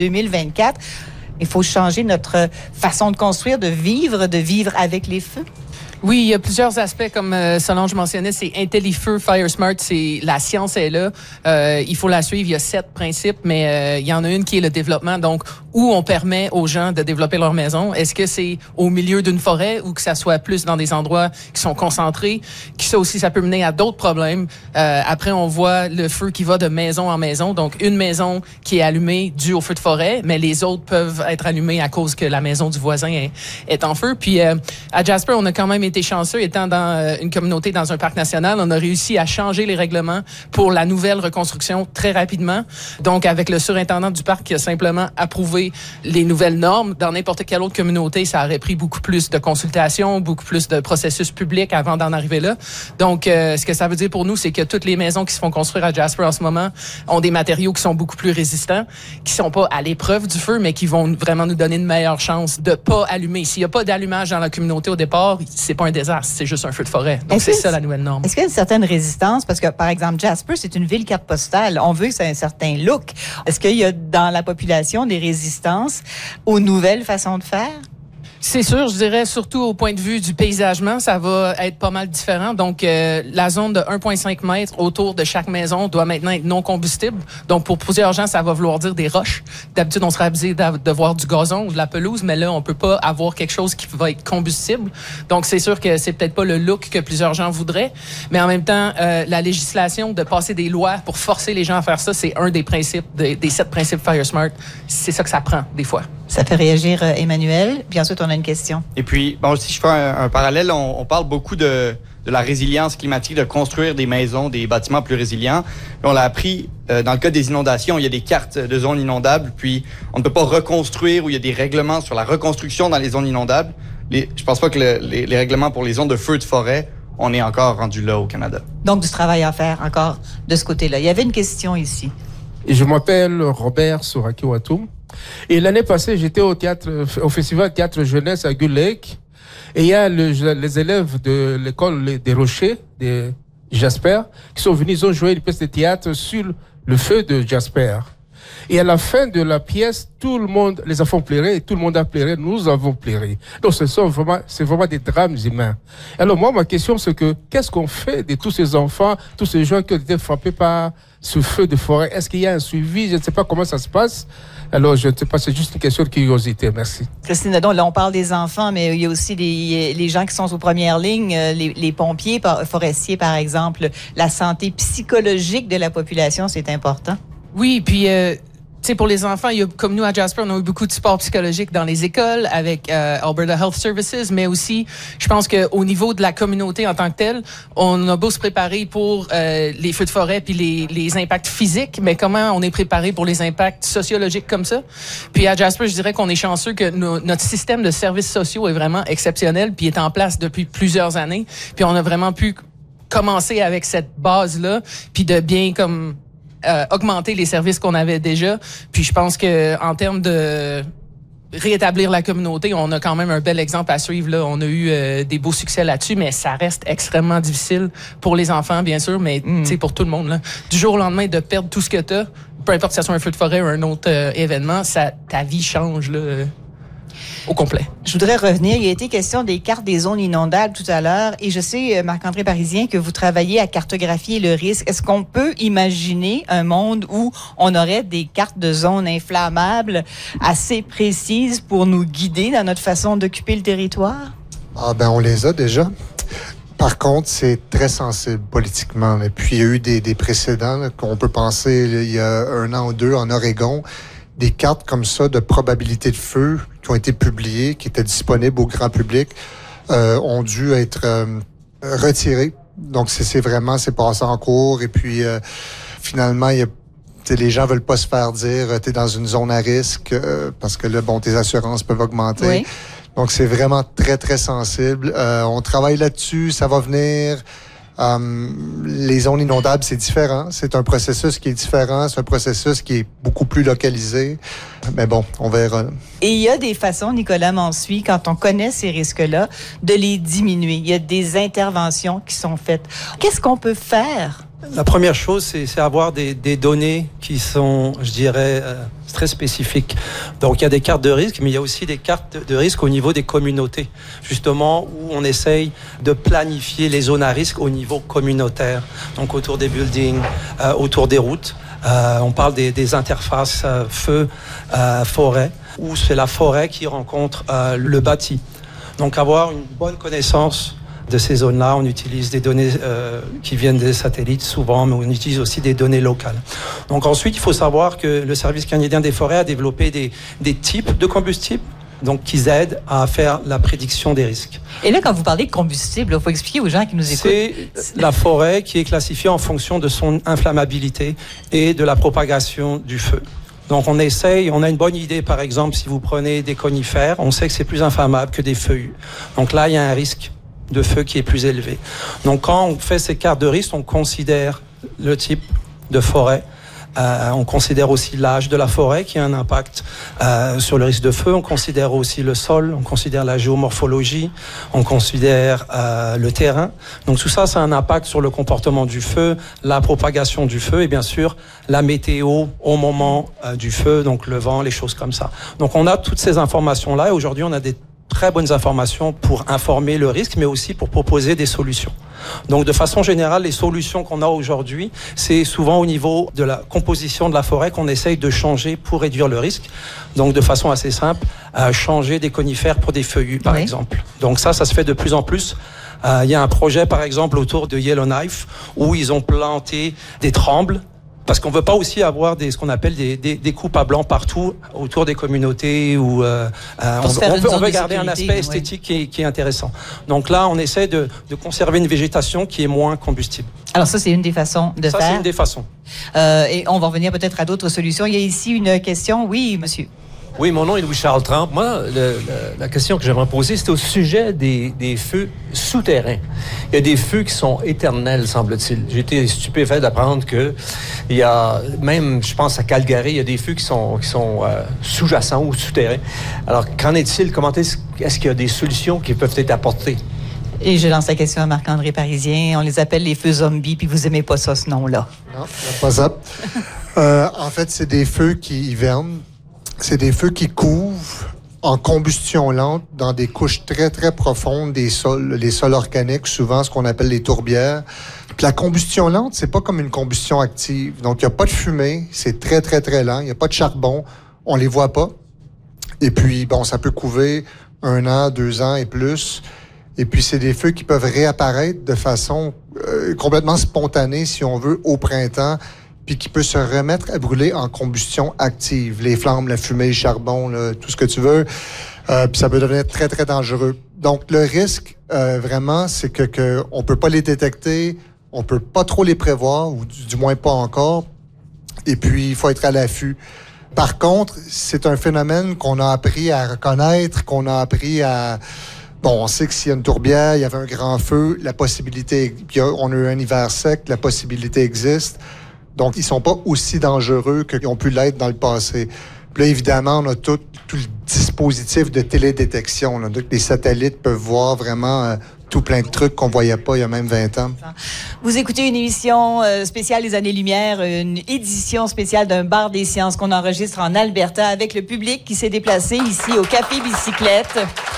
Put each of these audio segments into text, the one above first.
2024. Il faut changer notre façon de construire, de vivre avec les feux. Oui, il y a plusieurs aspects, comme Solange mentionnait, c'est IntelliFeu, FireSmart, c'est la science est là. Il faut la suivre. Il y a 7 principes, mais il y en a une qui est le développement. Donc, où on permet aux gens de développer leur maison. Est-ce que c'est au milieu d'une forêt ou que ça soit plus dans des endroits qui sont concentrés? Ça peut mener à d'autres problèmes. Après, on voit le feu qui va de maison en maison. Donc, une maison qui est allumée due au feu de forêt, mais les autres peuvent être allumées à cause que la maison du voisin est en feu. Puis, à Jasper, on a quand même été chanceux, étant dans une communauté, dans un parc national, on a réussi à changer les règlements pour la nouvelle reconstruction très rapidement. Donc, avec le surintendant du parc qui a simplement approuvé les nouvelles normes, dans n'importe quelle autre communauté, ça aurait pris beaucoup plus de consultations, beaucoup plus de processus publics avant d'en arriver là. Donc, ce que ça veut dire pour nous, c'est que toutes les maisons qui se font construire à Jasper en ce moment ont des matériaux qui sont beaucoup plus résistants, qui sont pas à l'épreuve du feu, mais qui vont vraiment nous donner une meilleure chance de pas allumer. S'il y a pas d'allumage dans la communauté au départ, c'est pas un désastre, c'est juste un feu de forêt. Donc, c'est ça la nouvelle norme. Est-ce qu'il y a une certaine résistance? Parce que, par exemple, Jasper, c'est une ville carte postale. On veut que ça ait un certain look. Est-ce qu'il y a dans la population des résistances aux nouvelles façons de faire? C'est sûr, je dirais surtout au point de vue du paysagement, ça va être pas mal différent. Donc, la zone de 1,5 mètres autour de chaque maison doit maintenant être non combustible. Donc, pour plusieurs gens, ça va vouloir dire des roches. D'habitude, on serait habitué de voir du gazon ou de la pelouse, mais là, on peut pas avoir quelque chose qui va être combustible. Donc, c'est sûr que c'est peut-être pas le look que plusieurs gens voudraient, mais en même temps, la législation de passer des lois pour forcer les gens à faire ça, c'est un des principes, des 7 principes FireSmart. C'est ça que ça prend, des fois. Ça fait réagir Emmanuel. Puis ensuite, on a une question. Et puis, bon, si je fais un parallèle, on parle beaucoup de la résilience climatique, de construire des maisons, des bâtiments plus résilients. Et on l'a appris dans le cas des inondations, il y a des cartes de zones inondables, puis on ne peut pas reconstruire, ou il y a des règlements sur la reconstruction dans les zones inondables. Je pense pas que les règlements pour les zones de feu de forêt, on est encore rendu là au Canada. Donc, du travail à faire encore de ce côté-là. Il y avait une question ici. Je m'appelle Robert Souraki-Watum. Et l'année passée, j'étais au festival Théâtre Jeunesse à Gull Lake. Et il y a les élèves de l'école des Rochers, de Jasper, qui sont venus, ils ont joué une pièce de théâtre sur le feu de Jasper. Et à la fin de la pièce, tout le monde, les enfants pleuraient, et tout le monde a pleuré, nous avons pleuré. Donc c'est vraiment des drames humains. Alors moi, ma question, c'est que, qu'est-ce qu'on fait de tous ces enfants, tous ces gens qui ont été frappés par ce feu de forêt? Est-ce qu'il y a un suivi? Je ne sais pas comment ça se passe. Alors, je ne sais pas, c'est juste une question de curiosité. Merci. Christine Nadon, là, on parle des enfants, mais il y a aussi les gens qui sont aux premières lignes, les pompiers forestiers, par exemple. La santé psychologique de la population, c'est important. Oui, puis... Tu sais, pour les enfants, il y a, comme nous à Jasper, on a eu beaucoup de support psychologique dans les écoles avec Alberta Health Services, mais aussi, je pense qu'au niveau de la communauté en tant que telle, on a beau se préparer pour les feux de forêt puis les impacts physiques, mais comment on est préparé pour les impacts sociologiques comme ça? Puis à Jasper, je dirais qu'on est chanceux que notre système de services sociaux est vraiment exceptionnel puis est en place depuis plusieurs années. Puis on a vraiment pu commencer avec cette base-là puis de bien comme... augmenter les services qu'on avait déjà. Puis je pense que en termes de rétablir la communauté, on a quand même un bel exemple à suivre. Là. On a eu des beaux succès là-dessus, mais ça reste extrêmement difficile pour les enfants, bien sûr, mais pour tout le monde. Là. Du jour au lendemain, de perdre tout ce que t'as, peu importe si ça soit un feu de forêt ou un autre événement, ta vie change là, au complet. Je voudrais revenir. Il y a été question des cartes des zones inondables tout à l'heure. Et je sais, Marc-André Parisien, que vous travaillez à cartographier le risque. Est-ce qu'on peut imaginer un monde où on aurait des cartes de zones inflammables assez précises pour nous guider dans notre façon d'occuper le territoire? Ah ben, on les a déjà. Par contre, c'est très sensible politiquement. Et puis, il y a eu des précédents là, qu'on peut penser il y a 1 an ou 2 en Oregon. Des cartes comme ça de probabilité de feu qui ont été publiées, qui étaient disponibles au grand public, ont dû être retirées. Donc, c'est passé en cours. Et puis, finalement, les gens veulent pas se faire dire t'es dans une zone à risque parce que là, bon, tes assurances peuvent augmenter. Oui. Donc, c'est vraiment très, très sensible. On travaille là-dessus, ça va venir. Les zones inondables, c'est différent. C'est un processus qui est différent. C'est un processus qui est beaucoup plus localisé. Mais bon, on verra. Et il y a des façons, Nicolas Mansuy, quand on connaît ces risques-là, de les diminuer. Il y a des interventions qui sont faites. Qu'est-ce qu'on peut faire La première chose, c'est avoir des données qui sont, je dirais, très spécifiques. Donc, il y a des cartes de risque, mais il y a aussi des cartes de risque au niveau des communautés, justement, où on essaye de planifier les zones à risque au niveau communautaire, donc autour des buildings, autour des routes. On parle des interfaces feu-forêt, où c'est la forêt qui rencontre le bâti. Donc, avoir une bonne connaissance de ces zones-là, on utilise des données qui viennent des satellites souvent, mais on utilise aussi des données locales. Donc ensuite, il faut savoir que le Service canadien des forêts a développé des types de combustibles, donc qui aident à faire la prédiction des risques. Et là, quand vous parlez de combustible, il faut expliquer aux gens qui nous écoutent. C'est la forêt qui est classifiée en fonction de son inflammabilité et de la propagation du feu. Donc on a une bonne idée, par exemple, si vous prenez des conifères, on sait que c'est plus inflammable que des feuillus. Donc là, il y a un risque de feu qui est plus élevé. Donc quand on fait ces cartes de risque, on considère le type de forêt, on considère aussi l'âge de la forêt qui a un impact sur le risque de feu, on considère aussi le sol, on considère la géomorphologie, on considère le terrain. Donc tout ça, ça a un impact sur le comportement du feu, la propagation du feu et bien sûr la météo au moment du feu, donc le vent, les choses comme ça. Donc on a toutes ces informations-là et aujourd'hui on a des très bonnes informations pour informer le risque, mais aussi pour proposer des solutions. Donc, de façon générale, les solutions qu'on a aujourd'hui, c'est souvent au niveau de la composition de la forêt qu'on essaye de changer pour réduire le risque. Donc, de façon assez simple, changer des conifères pour des feuillus, par exemple. Donc, ça se fait de plus en plus. Il y a un projet, par exemple, autour de Yellowknife, où ils ont planté des trembles, parce qu'on veut pas aussi avoir ce qu'on appelle des coupes à blanc partout autour des communautés où on veut garder un aspect esthétique qui est intéressant. Donc là, on essaie de conserver une végétation qui est moins combustible. Alors ça, c'est une des façons de faire. Ça, c'est une des façons. Et on va revenir peut-être à d'autres solutions. Il y a ici une question. Oui, monsieur. Oui, mon nom est Louis-Charles Trempe. Moi, la question que j'aimerais poser, c'est au sujet des feux souterrains. Il y a des feux qui sont éternels, semble-t-il. J'ai été stupéfait d'apprendre que il y a, même, je pense, à Calgary, il y a des feux qui sont sous-jacents ou souterrains. Alors, qu'en est-il? Comment est-ce qu'il y a des solutions qui peuvent être apportées? Et je lance la question à Marc-André Parisien. On les appelle les feux zombies, puis vous aimez pas ça, ce nom-là. Non, pas ça. En fait, c'est des feux qui hivernent. C'est des feux qui couvent en combustion lente dans des couches très, très profondes des sols, les sols organiques, souvent ce qu'on appelle les tourbières. Puis la combustion lente, c'est pas comme une combustion active. Donc, il n'y a pas de fumée, c'est très, très, très lent. Il n'y a pas de charbon, on les voit pas. Et puis, bon, ça peut couver 1 an, 2 ans et plus. Et puis, c'est des feux qui peuvent réapparaître de façon complètement spontanée, si on veut, au printemps, puis qui peut se remettre à brûler en combustion active. Les flammes, la fumée, le charbon, là, tout ce que tu veux. Puis ça peut devenir très, très dangereux. Donc, le risque, vraiment, c'est que on peut pas les détecter, on peut pas trop les prévoir, ou du moins pas encore. Et puis, il faut être à l'affût. Par contre, c'est un phénomène qu'on a appris à reconnaître, qu'on a appris à... Bon, on sait que s'il y a une tourbière, il y avait un grand feu, la possibilité... Puis on a eu un hiver sec, la possibilité existe. Donc, ils sont pas aussi dangereux qu'ils ont pu l'être dans le passé. Puis là, évidemment, on a tout le dispositif de télédétection. Là. Donc, les satellites peuvent voir vraiment tout plein de trucs qu'on voyait pas il y a même 20 ans. Vous écoutez une émission spéciale des Années-Lumière, une édition spéciale d'un bar des sciences qu'on enregistre en Alberta avec le public qui s'est déplacé ici au Café Bicyclette.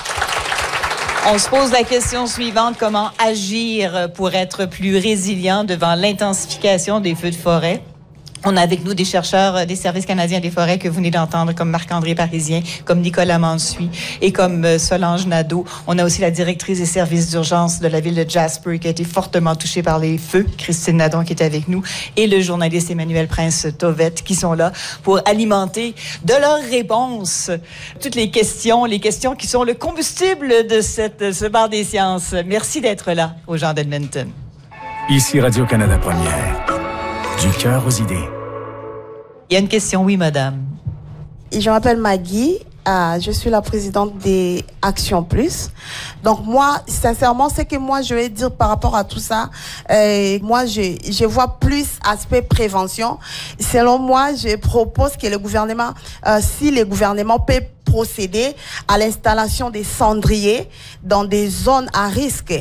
On se pose la question suivante, comment agir pour être plus résilient devant l'intensification des feux de forêt? On a avec nous des chercheurs des Services canadiens des forêts que vous venez d'entendre, comme Marc-André Parisien, comme Nicolas Mansuy et comme Solange Nadeau. On a aussi la directrice des services d'urgence de la ville de Jasper qui a été fortement touchée par les feux, Christine Nadon qui est avec nous, et le journaliste Emmanuel Prince-Tovette qui sont là pour alimenter de leurs réponses toutes les questions qui sont le combustible de ce bar des sciences. Merci d'être là aux gens d'Edmonton. Ici Radio-Canada Première. Du cœur aux idées. Il y a une question, oui, madame. Je m'appelle Maggie. Je suis la présidente des Action Plus. Donc moi, sincèrement, c'est que moi, je vais dire par rapport à tout ça, moi, je vois plus aspect prévention. Selon moi, je propose que le gouvernement, si le gouvernement peut procéder à l'installation des cendriers dans des zones à risque.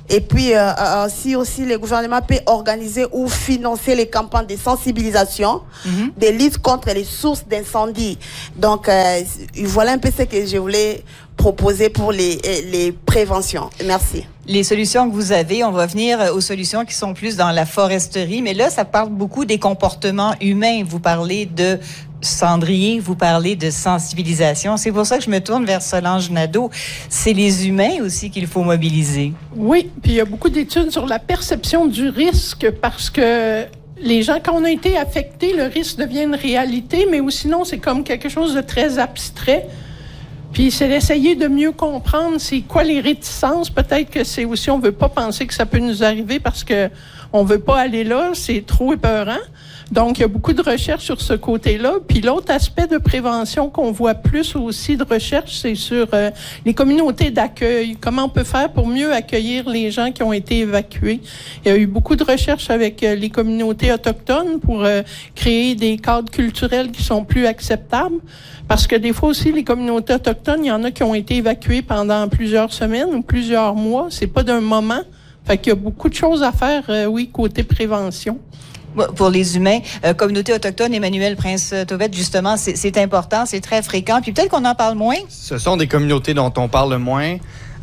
Et puis, si aussi le gouvernement peut organiser ou financer les campagnes de sensibilisation, de lutte contre les sources d'incendie. Donc, voilà un peu ce que je voulais proposer pour les préventions. Merci. Les solutions que vous avez, on va venir aux solutions qui sont plus dans la foresterie, mais là, ça parle beaucoup des comportements humains. Vous parlez de cendrier, vous parlez de sensibilisation. C'est pour ça que je me tourne vers Solange Nadeau. C'est les humains aussi qu'il faut mobiliser. Oui, puis il y a beaucoup d'études sur la perception du risque parce que les gens, quand on a été affectés, le risque devient une réalité, mais ou sinon, c'est comme quelque chose de très abstrait. Puis c'est d'essayer de mieux comprendre c'est quoi les réticences. Peut-être que c'est aussi, on veut pas penser que ça peut nous arriver parce que on veut pas aller là, c'est trop épeurant. Donc, il y a beaucoup de recherches sur ce côté-là. Puis l'autre aspect de prévention qu'on voit plus aussi de recherche, c'est sur les communautés d'accueil. Comment on peut faire pour mieux accueillir les gens qui ont été évacués. Il y a eu beaucoup de recherches avec les communautés autochtones pour créer des cadres culturels qui sont plus acceptables. Parce que des fois aussi, les communautés autochtones, il y en a qui ont été évacuées pendant plusieurs semaines ou plusieurs mois. C'est pas d'un moment. Fait qu'il y a beaucoup de choses à faire, oui, côté prévention. Pour les humains, communauté autochtone, Emmanuel Prince-Tauvette, justement, c'est important, c'est très fréquent. Puis peut-être qu'on en parle moins. Ce sont des communautés dont on parle moins.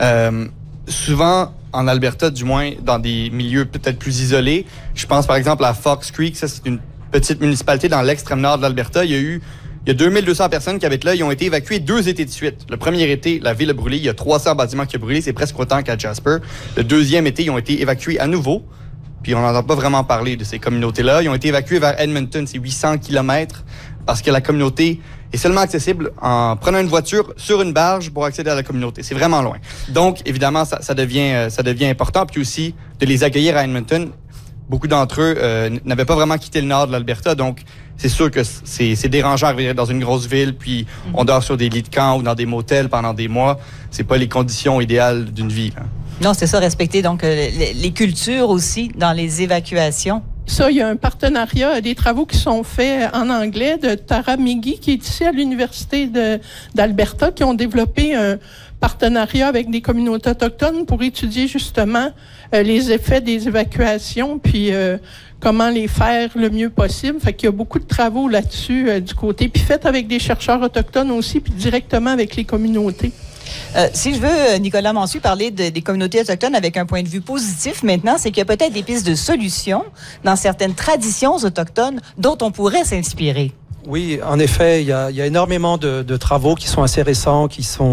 Souvent, en Alberta, du moins, dans des milieux peut-être plus isolés. Je pense par exemple à Fox Creek. Ça, c'est une petite municipalité dans l'extrême nord de l'Alberta. Il y a 2200 personnes qui habitent là. Ils ont été évacués 2 étés de suite. Le premier été, la ville a brûlé. Il y a 300 bâtiments qui ont brûlé. C'est presque autant qu'à Jasper. Le deuxième été, ils ont été évacués à nouveau. Puis on n'entend pas vraiment parler de ces communautés-là. Ils ont été évacués vers Edmonton, c'est 800 kilomètres, parce que la communauté est seulement accessible en prenant une voiture sur une barge pour accéder à la communauté. C'est vraiment loin. Donc, évidemment, ça devient important. Puis aussi, de les accueillir à Edmonton, beaucoup d'entre eux n'avaient pas vraiment quitté le nord de l'Alberta. Donc, c'est sûr que c'est dérangeant d'arriver dans une grosse ville, puis on dort sur des lits de camp ou dans des motels pendant des mois. C'est pas les conditions idéales d'une vie, hein. Non, c'est ça, respecter donc les cultures aussi dans les évacuations. Ça, il y a un partenariat, des travaux qui sont faits en anglais de Tara Miggy, qui est ici à l'Université d'Alberta, qui ont développé un partenariat avec des communautés autochtones pour étudier justement les effets des évacuations, puis comment les faire le mieux possible. Fait qu'il y a beaucoup de travaux là-dessus du côté, puis fait avec des chercheurs autochtones aussi, puis directement avec les communautés. Si je veux, Nicolas Mansu, parler des communautés autochtones avec un point de vue positif maintenant, c'est qu'il y a peut-être des pistes de solutions dans certaines traditions autochtones dont on pourrait s'inspirer. Oui, en effet, il y a énormément de travaux qui sont assez récents, qui se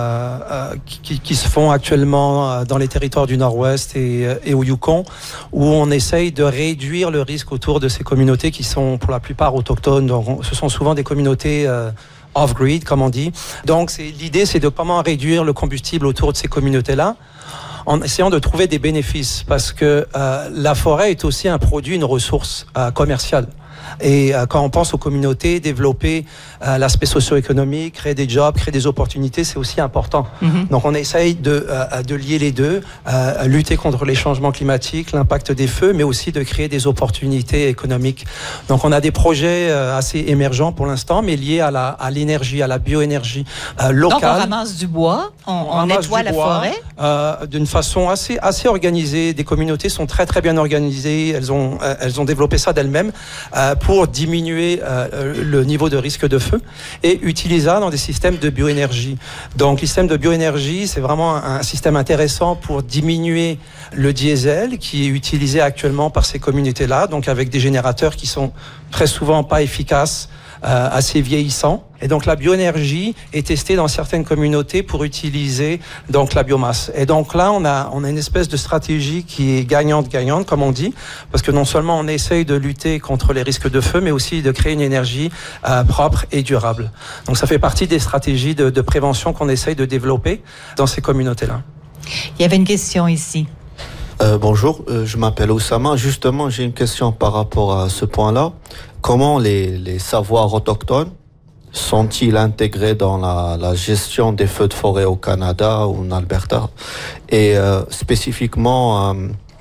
font actuellement dans les territoires du Nord-Ouest et au Yukon, où on essaye de réduire le risque autour de ces communautés qui sont pour la plupart autochtones. Donc, ce sont souvent des communautés off-grid, comme on dit. Donc, l'idée, c'est de comment réduire le combustible autour de ces communautés-là, en essayant de trouver des bénéfices, parce que la forêt est aussi un produit, une ressource commerciale. Et quand on pense aux communautés, développer l'aspect socio-économique, créer des jobs, créer des opportunités, c'est aussi important. Donc on essaye de lier les deux, lutter contre les changements climatiques, l'impact des feux, mais aussi de créer des opportunités économiques. Donc on a des projets assez émergents pour l'instant, mais liés à l'énergie, à la bioénergie locale. Donc on ramasse du bois, on nettoie la forêt d'une façon assez organisée. Des communautés sont très très bien organisées. Elles ont développé ça d'elles-mêmes pour diminuer le niveau de risque de feu et utiliser ça dans des systèmes de bioénergie. Donc, le système de bioénergie, c'est vraiment un système intéressant pour diminuer le diesel qui est utilisé actuellement par ces communautés-là, donc avec des générateurs qui sont très souvent pas efficaces, assez vieillissants. Et donc la bioénergie est testée dans certaines communautés pour utiliser donc la biomasse. Et donc là, on a une espèce de stratégie qui est gagnante-gagnante, comme on dit, parce que non seulement on essaye de lutter contre les risques de feu, mais aussi de créer une énergie propre et durable. Donc ça fait partie des stratégies de prévention qu'on essaye de développer dans ces communautés-là. Il y avait une question ici. Bonjour, je m'appelle Oussama. Justement, j'ai une question par rapport à ce point-là. Comment les savoirs autochtones sont-ils intégrés dans la gestion des feux de forêt au Canada ou en Alberta? Et spécifiquement,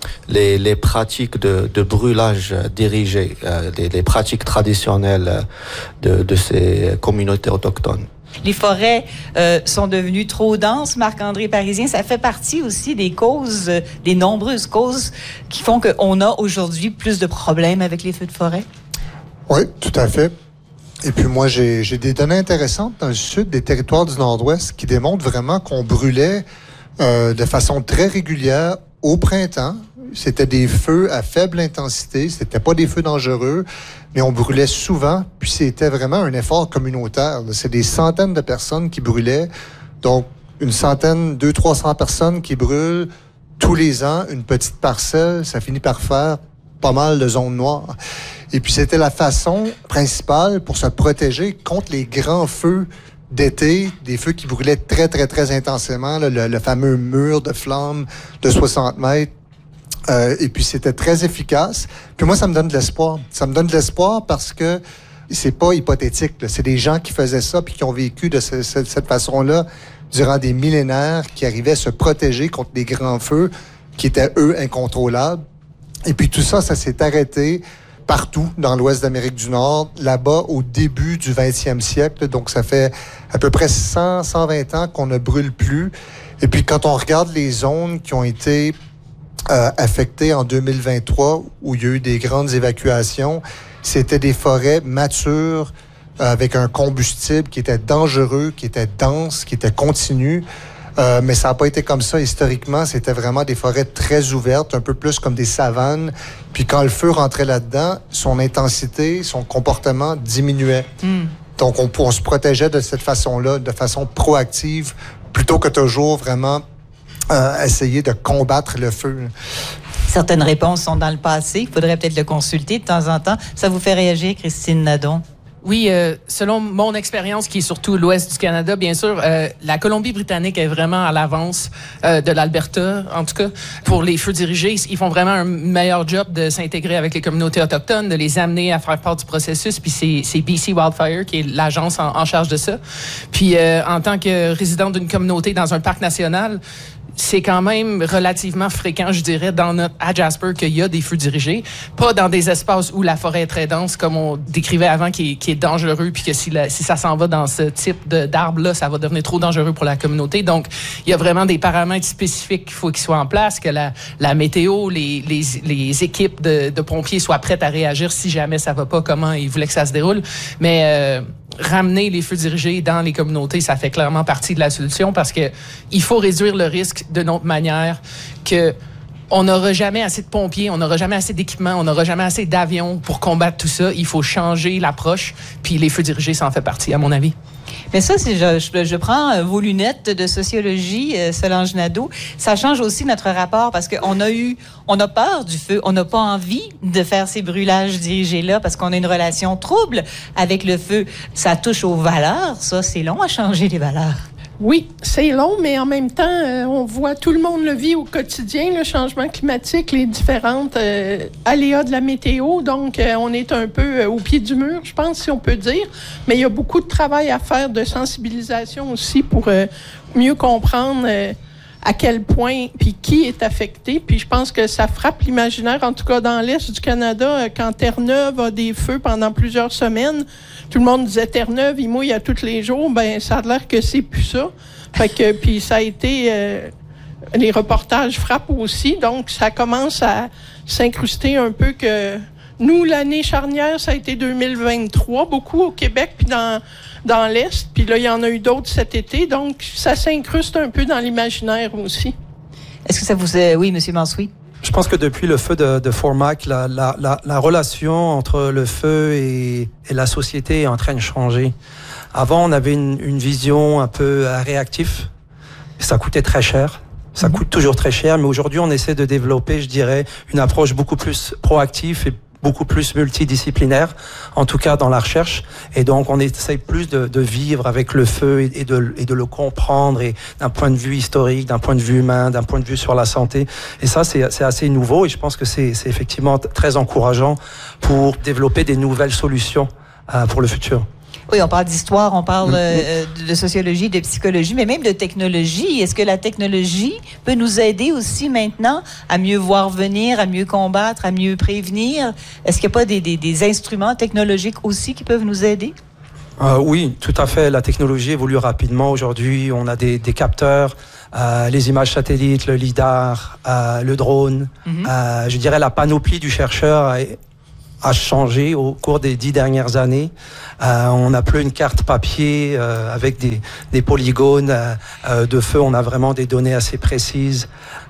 les pratiques de brûlage dirigé, les pratiques traditionnelles de ces communautés autochtones. Les forêts sont devenues trop denses, Marc-André Parisien. Ça fait partie aussi des causes, des nombreuses causes qui font qu'on a aujourd'hui plus de problèmes avec les feux de forêt? Oui, tout à fait. Et puis moi, j'ai des données intéressantes dans le sud des territoires du Nord-Ouest qui démontrent vraiment qu'on brûlait de façon très régulière au printemps. C'était des feux à faible intensité, c'était pas des feux dangereux, mais on brûlait souvent, puis c'était vraiment un effort communautaire. C'est des centaines de personnes qui brûlaient, donc une centaine, 200-300 personnes qui brûlent tous les ans, une petite parcelle, ça finit par faire pas mal de zones noires. Et puis c'était la façon principale pour se protéger contre les grands feux d'été, des feux qui brûlaient très, très, très intensément, là, le fameux mur de flammes de 60 mètres. Et puis c'était très efficace. Puis moi, ça me donne de l'espoir. Ça me donne de l'espoir parce que c'est pas hypothétique, là. C'est des gens qui faisaient ça puis qui ont vécu de cette façon-là durant des millénaires, qui arrivaient à se protéger contre des grands feux qui étaient, eux, incontrôlables. Et puis tout ça, ça s'est arrêté partout dans l'ouest d'Amérique du Nord, là-bas au début du 20e siècle. Donc ça fait à peu près 120 ans qu'on ne brûle plus. Et puis quand on regarde les zones qui ont été affectées en 2023, où il y a eu des grandes évacuations, c'était des forêts matures avec un combustible qui était dangereux, qui était dense, qui était continu. Mais ça n'a pas été comme ça historiquement. C'était vraiment des forêts très ouvertes, un peu plus comme des savanes. Puis quand le feu rentrait là-dedans, son intensité, son comportement diminuait. Donc on se protégeait de cette façon-là, de façon proactive, plutôt que toujours vraiment essayer de combattre le feu. Certaines réponses sont dans le passé. Il faudrait peut-être le consulter de temps en temps. Ça vous fait réagir, Christine Nadon? Oui, selon mon expérience, qui est surtout l'ouest du Canada, bien sûr, la Colombie-Britannique est vraiment à l'avance de l'Alberta, en tout cas, pour les feux dirigés. Ils font vraiment un meilleur job de s'intégrer avec les communautés autochtones, de les amener à faire part du processus. Puis c'est BC Wildfire qui est l'agence en charge de ça. Puis en tant que résident d'une communauté dans un parc national, c'est quand même relativement fréquent, je dirais, à Jasper, qu'il y a des feux dirigés. Pas dans des espaces où la forêt est très dense, comme on décrivait avant, qui est dangereux, puis que si ça s'en va dans ce type d'arbre-là, ça va devenir trop dangereux pour la communauté. Donc, il y a vraiment des paramètres spécifiques qu'il faut qu'ils soient en place, que la météo, les équipes de pompiers soient prêtes à réagir si jamais ça va pas, comment ils voulaient que ça se déroule. Mais ramener les feux dirigés dans les communautés, ça fait clairement partie de la solution, parce que il faut réduire le risque d'une autre manière, que on n'aura jamais assez de pompiers, on n'aura jamais assez d'équipements, on n'aura jamais assez d'avions pour combattre tout ça. Il faut changer l'approche, puis les feux dirigés, ça en fait partie, à mon avis. Mais ça, si je prends vos lunettes de sociologie, Solange Nadeau, ça change aussi notre rapport, parce qu'on a peur du feu, on n'a pas envie de faire ces brûlages dirigés-là, parce qu'on a une relation trouble avec le feu. Ça touche aux valeurs, ça, c'est long à changer les valeurs. Oui, c'est long, mais en même temps, on voit, tout le monde le vit au quotidien, le changement climatique, les différentes aléas de la météo. Donc, on est un peu au pied du mur, je pense, si on peut dire. Mais il y a beaucoup de travail à faire, de sensibilisation aussi, pour mieux comprendre à quel point, puis qui est affecté. Puis je pense que ça frappe l'imaginaire, en tout cas dans l'Est du Canada, quand Terre-Neuve a des feux pendant plusieurs semaines. Tout le monde disait Terre-Neuve, il mouille à tous les jours. Ben, ça a l'air que c'est plus ça. Fait que, puis ça a été... les reportages frappent aussi. Donc, ça commence à s'incruster un peu que... Nous, l'année charnière, ça a été 2023, beaucoup au Québec, puis dans l'Est. Puis là, il y en a eu d'autres cet été. Donc, ça s'incruste un peu dans l'imaginaire aussi. Est-ce que ça vous... Oui, M. Mansouri? Je pense que depuis le feu de Fort Mac, la relation entre le feu et la société est en train de changer. Avant, on avait une vision un peu réactive. Ça coûtait très cher. Ça coûte toujours très cher. Mais aujourd'hui, on essaie de développer, je dirais, une approche beaucoup plus proactive et beaucoup plus multidisciplinaire, en tout cas dans la recherche. Et donc, on essaie plus de vivre avec le feu et de le comprendre, et d'un point de vue historique, d'un point de vue humain, d'un point de vue sur la santé. Et ça, c'est assez nouveau, et je pense que c'est effectivement très encourageant pour développer des nouvelles solutions pour le futur. Oui, on parle d'histoire, on parle de sociologie, de psychologie, mais même de technologie. Est-ce que la technologie peut nous aider aussi maintenant à mieux voir venir, à mieux combattre, à mieux prévenir? Est-ce qu'il n'y a pas des instruments technologiques aussi qui peuvent nous aider? Oui, tout à fait. La technologie évolue rapidement. Aujourd'hui, on a des capteurs, les images satellites, le lidar, le drone. Je dirais la panoplie du chercheur a changé au cours des 10 dernières années. On n'a plus une carte papier avec des polygones de feu. On a vraiment des données assez précises,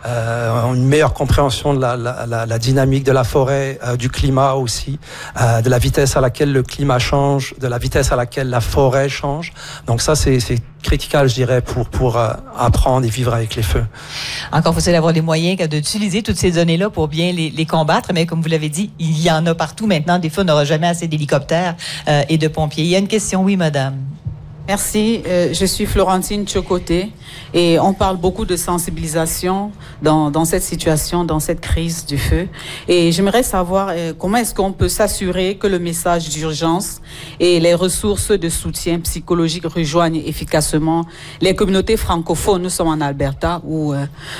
une meilleure compréhension de la dynamique de la forêt, du climat aussi, de la vitesse à laquelle le climat change, de la vitesse à laquelle la forêt change. Donc ça, c'est critical, je dirais, pour apprendre et vivre avec les feux. Encore faut-il avoir les moyens d'utiliser toutes ces données-là pour bien les combattre, mais comme vous l'avez dit, il y en a partout maintenant. Des fois, on n'aura jamais assez d'hélicoptères et de pompiers. Il y a une question, oui, madame. Merci, je suis Florentine Tchokoté et on parle beaucoup de sensibilisation dans cette situation, dans cette crise du feu. Et j'aimerais savoir comment est-ce qu'on peut s'assurer que le message d'urgence et les ressources de soutien psychologique rejoignent efficacement les communautés francophones. Nous sommes en Alberta où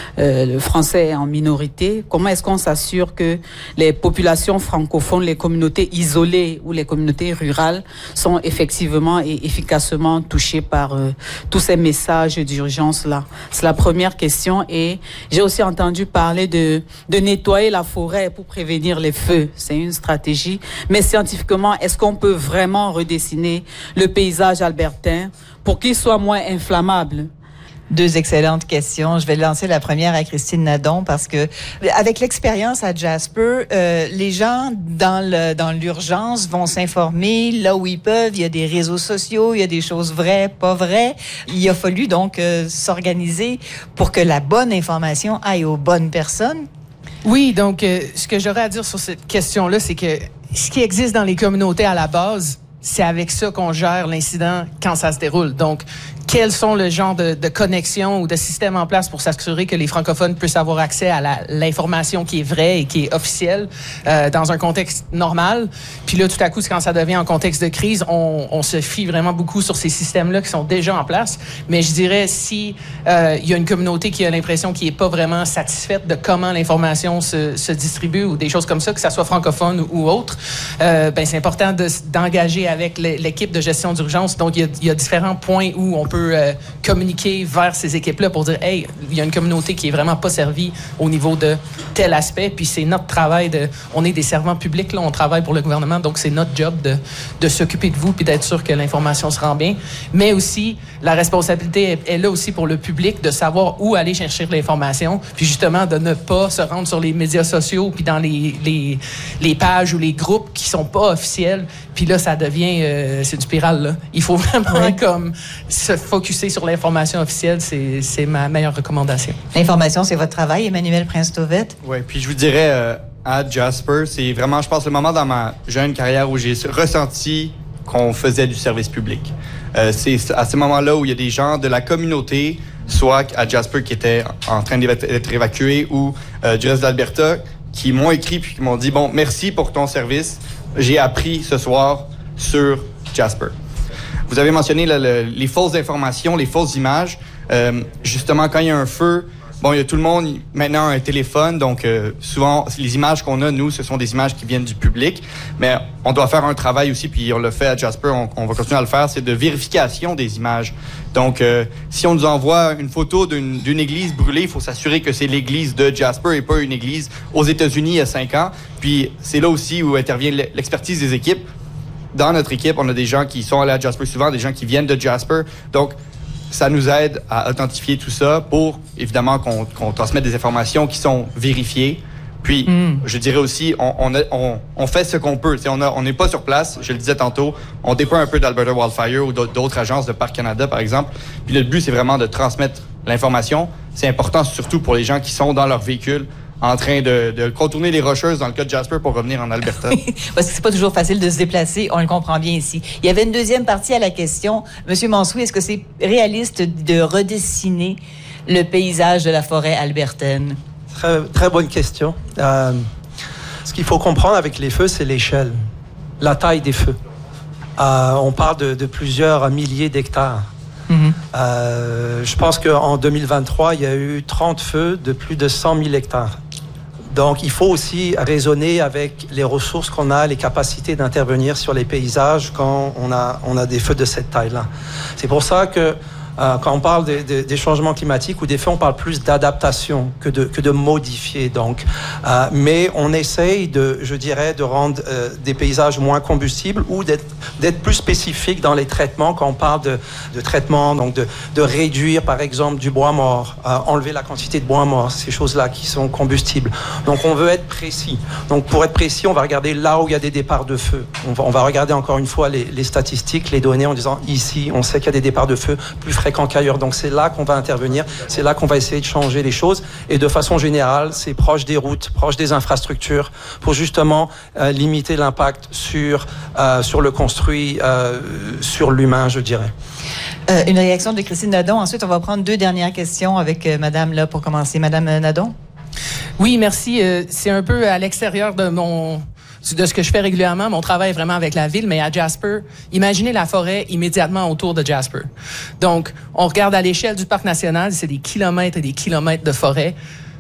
le français est en minorité. Comment est-ce qu'on s'assure que les populations francophones, les communautés isolées ou les communautés rurales sont effectivement et efficacement touchés par tous ces messages d'urgence-là? C'est la première question. Et j'ai aussi entendu parler de nettoyer la forêt pour prévenir les feux. C'est une stratégie. Mais scientifiquement, est-ce qu'on peut vraiment redessiner le paysage albertain pour qu'il soit moins inflammable? Deux excellentes questions. Je vais lancer la première à Christine Nadon parce que, avec l'expérience à Jasper, les gens dans l'urgence vont s'informer là où ils peuvent. Il y a des réseaux sociaux, il y a des choses vraies, pas vraies. Il a fallu donc s'organiser pour que la bonne information aille aux bonnes personnes. Oui, donc ce que j'aurais à dire sur cette question-là, c'est que ce qui existe dans les communautés à la base, c'est avec ça qu'on gère l'incident quand ça se déroule. Donc, quels sont le genre de connexions ou de systèmes en place pour s'assurer que les francophones puissent avoir accès à l'information qui est vraie et qui est officielle dans un contexte normal. Puis là, tout à coup, quand ça devient en contexte de crise, on se fie vraiment beaucoup sur ces systèmes-là qui sont déjà en place. Mais je dirais, si il y a une communauté qui a l'impression qu'il n'est pas vraiment satisfaite de comment l'information se distribue ou des choses comme ça, que ça soit francophone ou autre, ben c'est important d'engager avec l'équipe de gestion d'urgence. Donc, il y a différents points où on peut communiquer vers ces équipes-là pour dire, hey, il y a une communauté qui est vraiment pas servie au niveau de tel aspect, puis c'est notre travail on est des servants publics, là, on travaille pour le gouvernement, donc c'est notre job de s'occuper de vous puis d'être sûr que l'information se rend bien. Mais aussi, la responsabilité est là aussi pour le public de savoir où aller chercher l'information, puis justement de ne pas se rendre sur les médias sociaux puis dans les pages ou les groupes qui sont pas officiels, puis là, ça devient, c'est une spirale, là. Il faut vraiment comme se focusser sur l'information officielle, c'est ma meilleure recommandation. L'information, c'est votre travail, Emmanuel Prince-Tauvette? Oui, puis je vous dirais, à Jasper, c'est vraiment, je pense, le moment dans ma jeune carrière où j'ai ressenti qu'on faisait du service public. C'est à ce moment-là où il y a des gens de la communauté, soit à Jasper qui étaient en train d'être évacués ou du reste de l'Alberta, qui m'ont écrit puis qui m'ont dit, bon, merci pour ton service, j'ai appris ce soir sur Jasper. Vous avez mentionné les fausses informations, les fausses images. Justement, quand il y a un feu, bon, il y a tout le monde maintenant un téléphone, donc souvent, les images qu'on a, nous, ce sont des images qui viennent du public, mais on doit faire un travail aussi, puis on le fait à Jasper, on va continuer à le faire, c'est de vérification des images. Donc, si on nous envoie une photo d'une église brûlée, il faut s'assurer que c'est l'église de Jasper et pas une église aux États-Unis il y a 5 ans. Puis, c'est là aussi où intervient l'expertise des équipes. Dans notre équipe, on a des gens qui sont allés à Jasper souvent, des gens qui viennent de Jasper. Donc, ça nous aide à authentifier tout ça pour, évidemment, qu'on transmette des informations qui sont vérifiées. Puis, je dirais aussi, on fait ce qu'on peut. On n'est pas sur place, je le disais tantôt, on dépend un peu d'Alberta Wildfire ou d'autres agences de Parc Canada, par exemple. Puis le but, c'est vraiment de transmettre l'information. C'est important surtout pour les gens qui sont dans leur véhicule en train de contourner les Rocheuses dans le cas de Jasper pour revenir en Alberta. Parce que c'est pas toujours facile de se déplacer, on le comprend bien ici. Il y avait une deuxième partie à la question. Monsieur Mansouri, est-ce que c'est réaliste de redessiner le paysage de la forêt albertaine? Très, très bonne question. Ce qu'il faut comprendre avec les feux, c'est l'échelle, la taille des feux. On parle de plusieurs milliers d'hectares. Je pense qu'en 2023, il y a eu 30 feux de plus de 100 000 hectares. Donc, il faut aussi raisonner avec les ressources qu'on a, les capacités d'intervenir sur les paysages quand on a des feux de cette taille-là. C'est pour ça que quand on parle des changements climatiques ou des feux, on parle plus d'adaptation que de modifier. Donc, mais on essaye de rendre des paysages moins combustibles ou d'être plus spécifique dans les traitements quand on parle de traitement, donc de réduire par exemple du bois mort, enlever la quantité de bois mort, ces choses-là qui sont combustibles. Donc, on veut être précis. Donc, pour être précis, on va regarder là où il y a des départs de feu. On va regarder encore une fois les statistiques, les données en disant ici, on sait qu'il y a des départs de feu plus fréquents qu'ailleurs. Donc c'est là qu'on va intervenir, c'est là qu'on va essayer de changer les choses. Et de façon générale, c'est proche des routes, proche des infrastructures, pour justement limiter l'impact sur le construit, sur l'humain, je dirais. Une réaction de Christine Nadon. Ensuite, on va prendre 2 dernières questions avec Madame là pour commencer. Madame Nadon? Oui, merci. C'est un peu à l'extérieur de ce que je fais régulièrement. Mon travail est vraiment avec la ville, mais à Jasper, imaginez la forêt immédiatement autour de Jasper. Donc, on regarde à l'échelle du parc national, c'est des kilomètres et des kilomètres de forêt.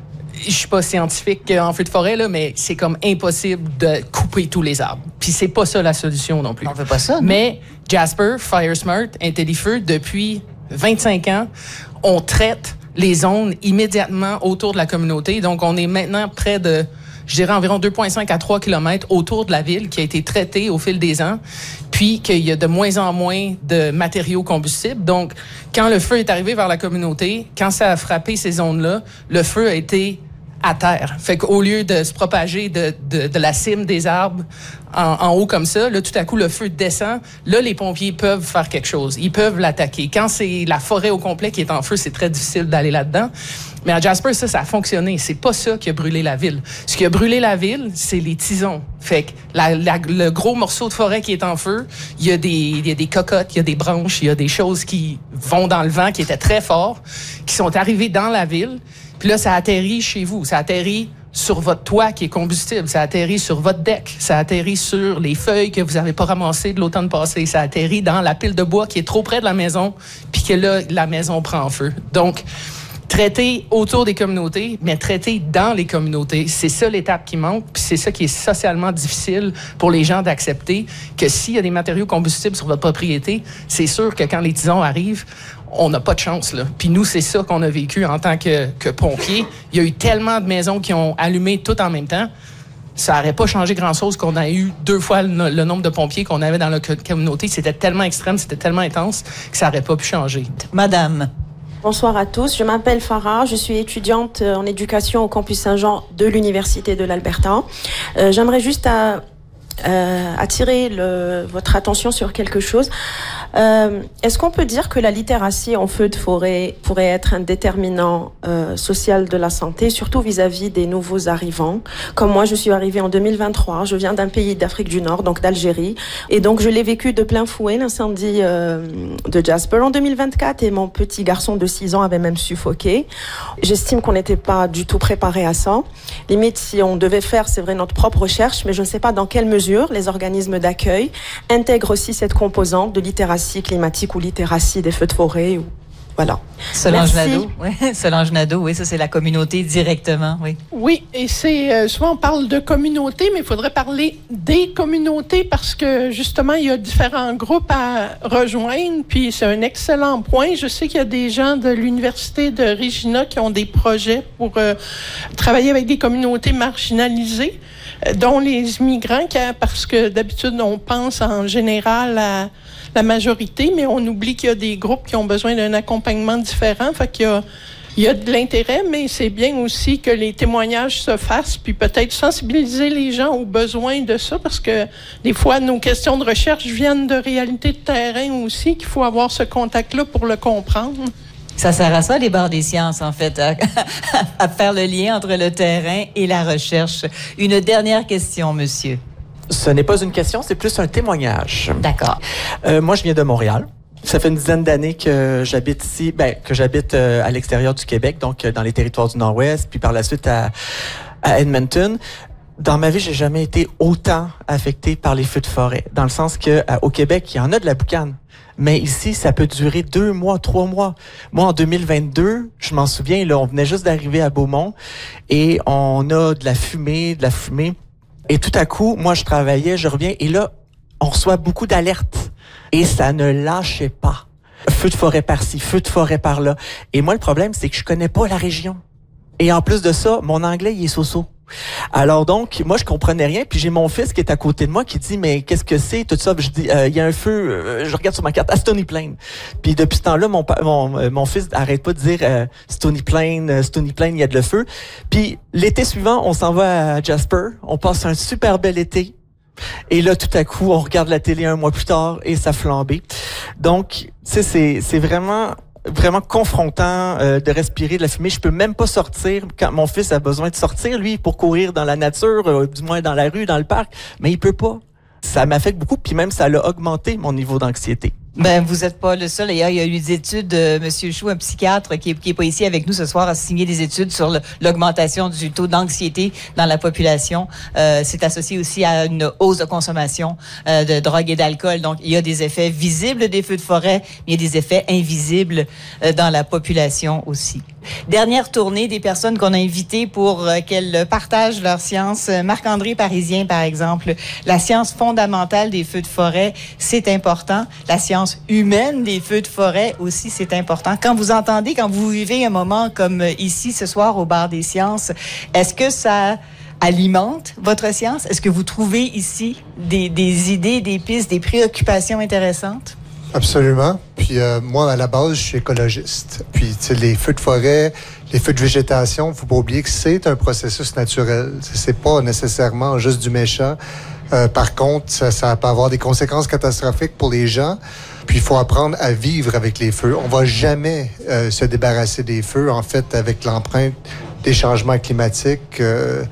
Je suis pas scientifique en feu de forêt, là, mais c'est comme impossible de couper tous les arbres. Puis c'est pas ça la solution non plus. On fait pas ça, non? Mais Jasper, FireSmart, IntelliFeu, depuis 25 ans, on traite les zones immédiatement autour de la communauté. Donc, on est maintenant près de, je dirais, environ 2,5 à 3 kilomètres autour de la ville qui a été traitée au fil des ans, puis qu'il y a de moins en moins de matériaux combustibles. Donc, quand le feu est arrivé vers la communauté, quand ça a frappé ces zones-là, le feu a été à terre. Fait qu'au lieu de se propager de la cime des arbres en haut comme ça, là, tout à coup, le feu descend. Là, les pompiers peuvent faire quelque chose. Ils peuvent l'attaquer. Quand c'est la forêt au complet qui est en feu, c'est très difficile d'aller là-dedans. Mais à Jasper, ça a fonctionné. C'est pas ça qui a brûlé la ville. Ce qui a brûlé la ville, c'est les tisons. Fait que le gros morceau de forêt qui est en feu, il y a des cocottes, il y a des branches, il y a des choses qui vont dans le vent, qui étaient très forts, qui sont arrivées dans la ville. Puis là, ça atterrit chez vous. Ça atterrit sur votre toit qui est combustible. Ça atterrit sur votre deck. Ça atterrit sur les feuilles que vous n'avez pas ramassées de l'automne passé. Ça atterrit dans la pile de bois qui est trop près de la maison, puis que là, la maison prend feu. Donc, traiter autour des communautés, mais traiter dans les communautés, c'est ça l'étape qui manque, puis c'est ça qui est socialement difficile pour les gens d'accepter, que s'il y a des matériaux combustibles sur votre propriété, c'est sûr que quand les tisons arrivent, on n'a pas de chance, là. Puis nous, c'est ça qu'on a vécu en tant que pompiers. Il y a eu tellement de maisons qui ont allumé tout en même temps. Ça n'aurait pas changé grand-chose qu'on a eu 2 fois le nombre de pompiers qu'on avait dans la communauté. C'était tellement extrême, c'était tellement intense que ça n'aurait pas pu changer. Madame. Bonsoir à tous, je m'appelle Farah, je suis étudiante en éducation au campus Saint-Jean de l'Université de l'Alberta. J'aimerais juste attirer votre attention sur quelque chose. Est-ce qu'on peut dire que la littératie en feu de forêt pourrait être un déterminant social de la santé, surtout vis-à-vis des nouveaux arrivants? Comme moi, je suis arrivée en 2023, je viens d'un pays d'Afrique du Nord, donc d'Algérie, et donc je l'ai vécu de plein fouet, l'incendie de Jasper en 2024, et mon petit garçon de 6 ans avait même suffoqué. J'estime qu'on n'était pas du tout préparé à ça. Limite, si on devait faire, c'est vrai, notre propre recherche, mais je ne sais pas dans quelle mesure les organismes d'accueil intègrent aussi cette composante de littératie climatique ou littératie des feux de forêt. Voilà. Solange Nadeau, oui. Solange Nadeau, oui, ça c'est la communauté directement, oui. Oui, et c'est souvent on parle de communauté, mais il faudrait parler des communautés parce que justement il y a différents groupes à rejoindre. Puis c'est un excellent point. Je sais qu'il y a des gens de l'université de Regina qui ont des projets pour travailler avec des communautés marginalisées, dont les immigrants, parce que d'habitude on pense en général à la majorité, mais on oublie qu'il y a des groupes qui ont besoin d'un accompagnement différent. Fait qu'il y a de l'intérêt, mais c'est bien aussi que les témoignages se fassent, puis peut-être sensibiliser les gens aux besoins de ça, parce que des fois, nos questions de recherche viennent de réalités de terrain aussi, qu'il faut avoir ce contact-là pour le comprendre. Ça sert à ça, les barres des sciences, en fait, à faire le lien entre le terrain et la recherche. Une dernière question, monsieur. Ce n'est pas une question, c'est plus un témoignage. D'accord. Moi, je viens de Montréal. Ça fait une dizaine d'années que j'habite ici, que j'habite à l'extérieur du Québec, donc dans les territoires du Nord-Ouest, puis par la suite à Edmonton. Dans ma vie, j'ai jamais été autant affecté par les feux de forêt. Dans le sens que au Québec, il y en a de la boucane. Mais ici, ça peut durer 2 mois, 3 mois. Moi, en 2022, je m'en souviens, là, on venait juste d'arriver à Beaumont et on a de la fumée. Et tout à coup, moi, je travaillais, je reviens et là, on reçoit beaucoup d'alertes. Et ça ne lâchait pas. Feu de forêt par-ci, feu de forêt par-là. Et moi, le problème, c'est que je connais pas la région. Et en plus de ça, mon anglais, il est so-so. Alors donc, moi, je comprenais rien. Puis j'ai mon fils qui est à côté de moi qui dit, mais qu'est-ce que c'est, tout ça? Je dis, il y a un feu, je regarde sur ma carte, à Stony Plain. Puis depuis ce temps-là, mon fils arrête pas de dire, Stony Plain, il y a de le feu. Puis l'été suivant, on s'en va à Jasper. On passe un super bel été. Et là, tout à coup, on regarde la télé 1 mois plus tard et ça flambait. Donc, tu sais, c'est vraiment confrontant de respirer de la fumée. Je peux même pas sortir quand mon fils a besoin de sortir, lui, pour courir dans la nature, du moins dans la rue, dans le parc, mais il peut pas. Ça m'affecte beaucoup, puis même ça a augmenté mon niveau d'anxiété. Ben, vous êtes pas le seul. D'ailleurs, il y a eu des études, Monsieur Chou, un psychiatre qui est pas ici avec nous ce soir, a signé des études sur l'augmentation du taux d'anxiété dans la population. C'est associé aussi à une hausse de consommation de drogue et d'alcool. Donc, il y a des effets visibles des feux de forêt, mais il y a des effets invisibles dans la population aussi. Dernière tournée des personnes qu'on a invitées pour qu'elles partagent leur science. Marc-André Parisien, par exemple. La science fondamentale des feux de forêt, c'est important. La science humaine des feux de forêt aussi, c'est important. Quand vous vivez un moment comme ici ce soir au Bar des Sciences, est-ce que ça alimente votre science? Est-ce que vous trouvez ici des idées, des pistes, des préoccupations intéressantes? Absolument. Puis moi, à la base, je suis écologiste. Puis, tu sais, les feux de forêt, les feux de végétation, il ne faut pas oublier que c'est un processus naturel. C'est pas nécessairement juste du méchant. Par contre, ça peut avoir des conséquences catastrophiques pour les gens. Puis, il faut apprendre à vivre avec les feux. On va jamais se débarrasser des feux. En fait, avec l'empreinte des changements climatiques,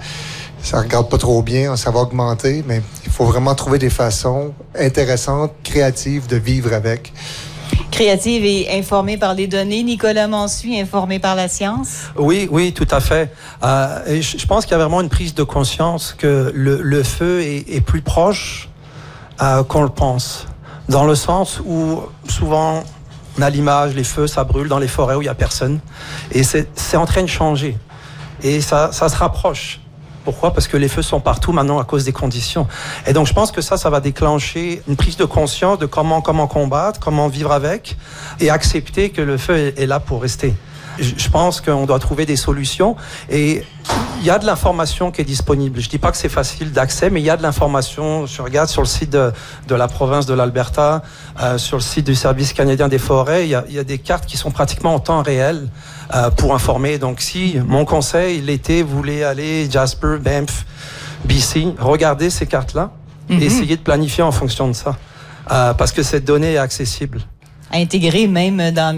ça regarde pas trop bien, ça va augmenter, mais il faut vraiment trouver des façons intéressantes, créatives de vivre avec. Créative et informée par les données. Nicolas Mansuy, informé par la science? Oui, tout à fait. Et je pense qu'il y a vraiment une prise de conscience que le feu est plus proche qu'on le pense. Dans le sens où souvent on a l'image, les feux, ça brûle dans les forêts où il n'y a personne. Et c'est en train de changer. Et ça se rapproche. Pourquoi? Parce que les feux sont partout maintenant à cause des conditions. Et donc, je pense que ça va déclencher une prise de conscience de comment combattre, comment vivre avec et accepter que le feu est là pour rester. Je pense qu'on doit trouver des solutions et il y a de l'information qui est disponible. Je dis pas que c'est facile d'accès, mais il y a de l'information. Je regarde sur le site de la province de l'Alberta, sur le site du Service canadien des forêts, il y a des cartes qui sont pratiquement en temps réel pour informer. Donc, si mon conseil, l'été, vous voulez aller Jasper, Banff, BC, regardez ces cartes-là et essayez de planifier en fonction de ça. Parce que cette donnée est accessible. À intégrer même dans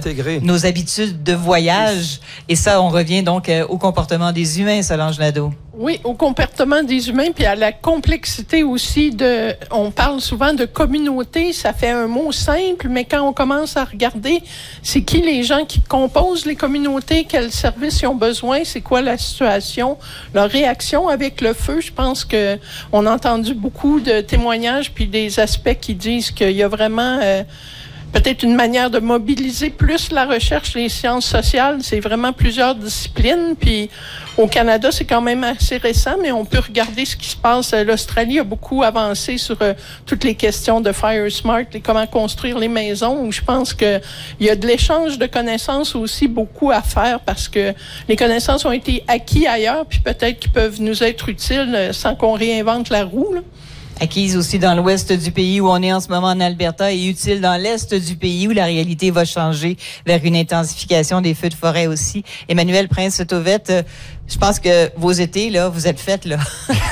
nos habitudes de voyage. Et ça, on revient donc au comportement des humains, Solange Nadeau. Oui, au comportement des humains, puis à la complexité aussi on parle souvent de communauté, ça fait un mot simple, mais quand on commence à regarder, c'est qui les gens qui composent les communautés, quels services ils ont besoin, c'est quoi la situation, leur réaction avec le feu. Je pense que on a entendu beaucoup de témoignages puis des aspects qui disent qu'il y a vraiment peut-être une manière de mobiliser plus la recherche, les sciences sociales. C'est vraiment plusieurs disciplines. Puis au Canada, c'est quand même assez récent, mais on peut regarder ce qui se passe. L'Australie a beaucoup avancé sur toutes les questions de Fire Smart et comment construire les maisons, où je pense qu'il y a de l'échange de connaissances aussi beaucoup à faire parce que les connaissances ont été acquises ailleurs, puis peut-être qu'ils peuvent nous être utiles sans qu'on réinvente la roue, là. Acquise aussi dans l'ouest du pays où on est en ce moment en Alberta et utile dans l'est du pays où la réalité va changer vers une intensification des feux de forêt aussi. Emmanuel Prince-Sauvette, je pense que vos étés, là, vous êtes faites, là.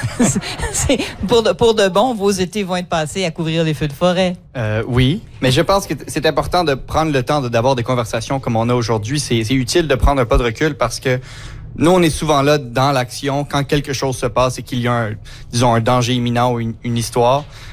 Pour de bon, vos étés vont être passés à couvrir les feux de forêt. Oui, mais je pense que c'est important de prendre le temps d'avoir des conversations comme on a aujourd'hui. C'est utile de prendre un pas de recul parce que nous, on est souvent là dans l'action quand quelque chose se passe et qu'il y a un danger imminent ou une histoire.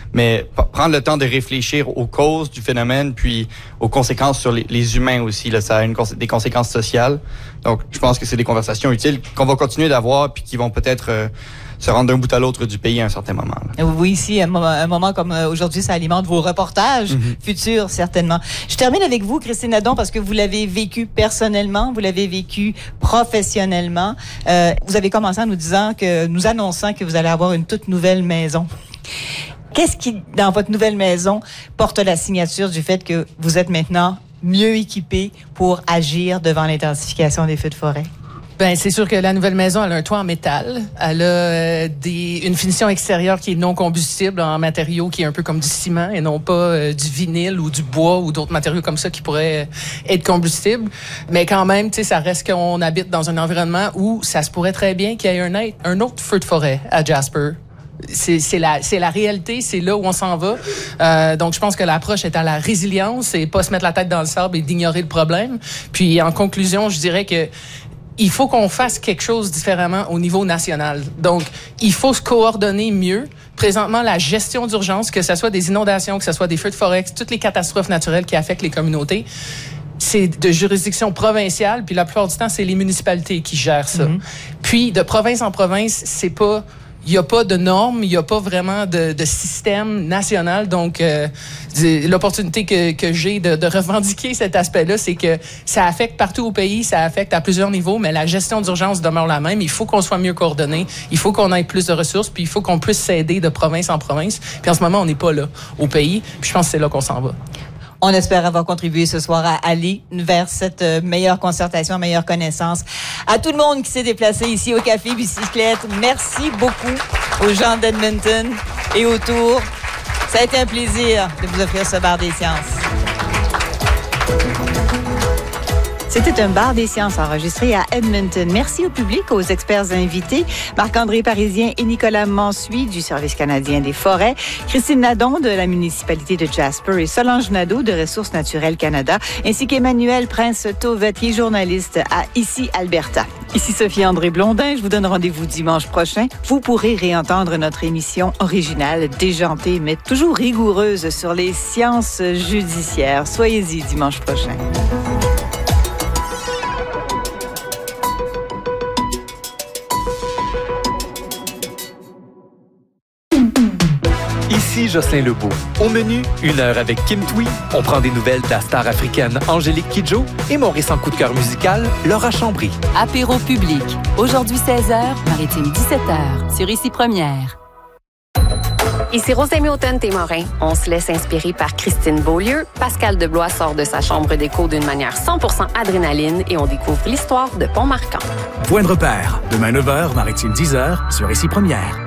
mais prendre le temps de réfléchir aux causes du phénomène, puis aux conséquences sur les humains aussi. Là, ça a des conséquences sociales. Donc, je pense que c'est des conversations utiles qu'on va continuer d'avoir, puis qui vont peut-être se rendre d'un bout à l'autre du pays à un certain moment. Là. Oui, ici, un moment comme aujourd'hui, ça alimente vos reportages futurs, certainement. Je termine avec vous, Christine Nadon, parce que vous l'avez vécu personnellement, vous l'avez vécu professionnellement. Vous avez commencé en nous annonçant que vous allez avoir une toute nouvelle maison. Qu'est-ce qui, dans votre nouvelle maison, porte la signature du fait que vous êtes maintenant mieux équipé pour agir devant l'intensification des feux de forêt? Ben, c'est sûr que la nouvelle maison, elle a un toit en métal. Elle a une finition extérieure qui est non combustible en matériaux qui est un peu comme du ciment et non pas du vinyle ou du bois ou d'autres matériaux comme ça qui pourraient être combustibles. Mais quand même, tu sais, ça reste qu'on habite dans un environnement où ça se pourrait très bien qu'il y ait un autre feu de forêt à Jasper. C'est la réalité, c'est là où on s'en va. Donc, je pense que l'approche est à la résilience et pas se mettre la tête dans le sable et d'ignorer le problème. Puis, en conclusion, je dirais que il faut qu'on fasse quelque chose différemment au niveau national. Donc, il faut se coordonner mieux. Présentement, la gestion d'urgence, que ce soit des inondations, que ce soit des feux de forêt, toutes les catastrophes naturelles qui affectent les communautés, c'est de juridiction provinciale, puis la plupart du temps, c'est les municipalités qui gèrent ça. Puis, de province en province, c'est pas... Il n'y a pas de normes, il n'y a pas vraiment de système national. Donc, l'opportunité que j'ai de revendiquer cet aspect-là, c'est que ça affecte partout au pays, ça affecte à plusieurs niveaux, mais la gestion d'urgence demeure la même. Il faut qu'on soit mieux coordonné, il faut qu'on ait plus de ressources, puis il faut qu'on puisse s'aider de province en province. Puis en ce moment, on n'est pas là au pays, puis je pense que c'est là qu'on s'en va. On espère avoir contribué ce soir à aller vers cette meilleure concertation, meilleure connaissance. À tout le monde qui s'est déplacé ici au Café Bicyclette, merci beaucoup aux gens d'Edmonton et autour. Ça a été un plaisir de vous offrir ce bar des sciences. C'était un bar des sciences enregistré à Edmonton. Merci au public, aux experts invités, Marc-André Parisien et Nicolas Mansuy du Service canadien des forêts, Christine Nadon de la municipalité de Jasper et Solange Nadeau de Ressources naturelles Canada, ainsi qu'Emmanuel Prince-Tauvet, qui est journaliste à Ici Alberta. Ici Sophie-André Blondin, je vous donne rendez-vous dimanche prochain. Vous pourrez réentendre notre émission originale, déjantée, mais toujours rigoureuse sur les sciences judiciaires. Soyez-y dimanche prochain. Ici Jocelyn Lebeau. Au menu, 1 heure avec Kim Thuy. On prend des nouvelles de la star africaine Angélique Kidjo et mon récent coup de cœur musical, Laura Chambry. Apéro public. Aujourd'hui 16h, Maritime 17h, sur Ici Première. Ici Rosemée Automne-Témorin. On se laisse inspirer par Christine Beaulieu. Pascal Deblois sort de sa chambre d'écho d'une manière 100% adrénaline et on découvre l'histoire de Pont-Marquant. Point de repère. Demain 9h, Maritime 10h, sur Ici Première.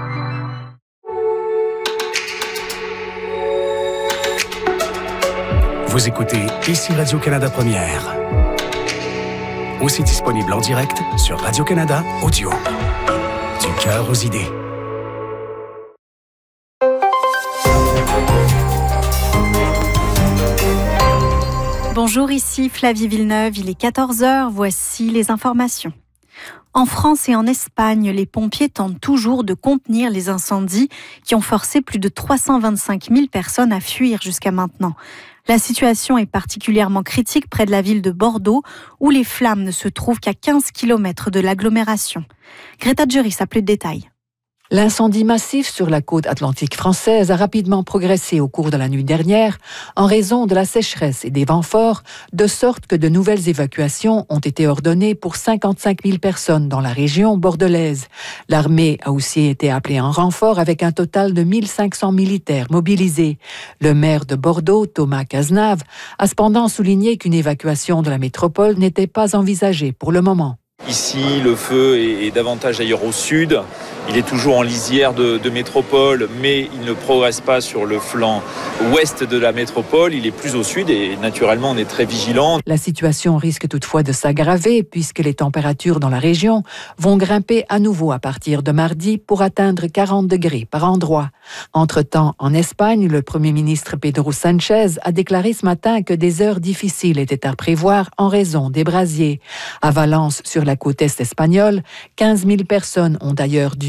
Vous écoutez Ici Radio-Canada Première. Aussi disponible en direct sur Radio-Canada Audio. Du cœur aux idées. Bonjour, ici Flavie Villeneuve, il est 14h, voici les informations. En France et en Espagne, les pompiers tentent toujours de contenir les incendies qui ont forcé plus de 325 000 personnes à fuir jusqu'à maintenant. La situation est particulièrement critique près de la ville de Bordeaux, où les flammes ne se trouvent qu'à 15 km de l'agglomération. Greta Juris a plus de détails. L'incendie massif sur la côte atlantique française a rapidement progressé au cours de la nuit dernière en raison de la sécheresse et des vents forts, de sorte que de nouvelles évacuations ont été ordonnées pour 55 000 personnes dans la région bordelaise. L'armée a aussi été appelée en renfort avec un total de 1500 militaires mobilisés. Le maire de Bordeaux, Thomas Cazenave, a cependant souligné qu'une évacuation de la métropole n'était pas envisagée pour le moment. Ici, le feu est davantage ailleurs au sud. Il est toujours en lisière de métropole, mais il ne progresse pas sur le flanc ouest de la métropole. Il est plus au sud et naturellement, on est très vigilant. La situation risque toutefois de s'aggraver puisque les températures dans la région vont grimper à nouveau à partir de mardi pour atteindre 40 degrés par endroit. Entre-temps, en Espagne, le Premier ministre Pedro Sánchez a déclaré ce matin que des heures difficiles étaient à prévoir en raison des brasiers. À Valence, sur la côte est espagnole, 15 000 personnes ont d'ailleurs dû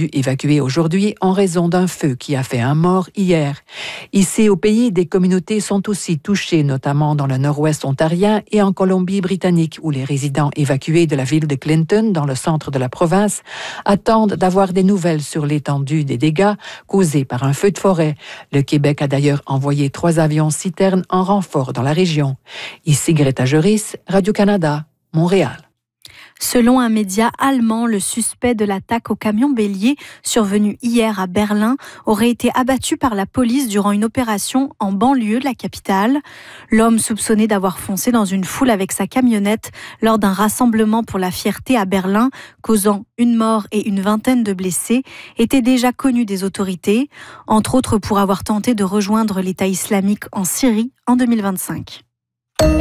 dû évacuer aujourd'hui en raison d'un feu qui a fait un mort hier. Ici au pays, des communautés sont aussi touchées, notamment dans le nord-ouest ontarien et en Colombie-Britannique, où les résidents évacués de la ville de Clinton, dans le centre de la province, attendent d'avoir des nouvelles sur l'étendue des dégâts causés par un feu de forêt. Le Québec a d'ailleurs envoyé 3 avions citernes en renfort dans la région. Ici Greta Joris, Radio-Canada, Montréal. Selon un média allemand, le suspect de l'attaque au camion bélier survenu hier à Berlin aurait été abattu par la police durant une opération en banlieue de la capitale. L'homme soupçonné d'avoir foncé dans une foule avec sa camionnette lors d'un rassemblement pour la fierté à Berlin, causant une mort et une vingtaine de blessés, était déjà connu des autorités, entre autres pour avoir tenté de rejoindre l'État islamique en Syrie en 2025.